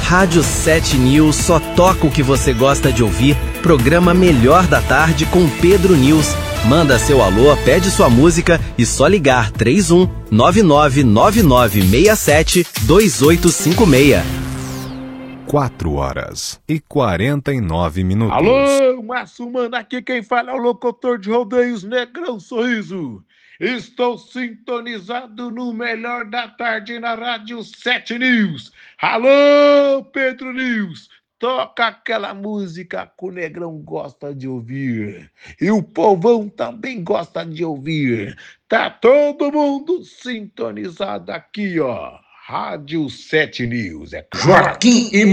Rádio 7 News só toca o que você gosta de ouvir. Programa Melhor da Tarde com Pedro News. Manda seu alô, pede sua música e só ligar 31 999967 2856. 4h49. Alô, Márcio Mano, aqui quem fala é o locutor de rodeios Negrão Sorriso. Estou sintonizado no Melhor da Tarde na Rádio 7 News. Alô, Pedro News, toca aquela música que o Negrão gosta de ouvir. E o povão também gosta de ouvir. Tá todo mundo sintonizado aqui, ó. Rádio 7 News, é claro. Joaquim e